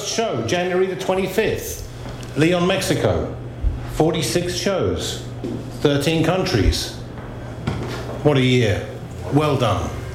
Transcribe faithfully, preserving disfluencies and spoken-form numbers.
first show, January the twenty-fifth, Leon, Mexico. forty-six shows, thirteen countries. What a year. Well done.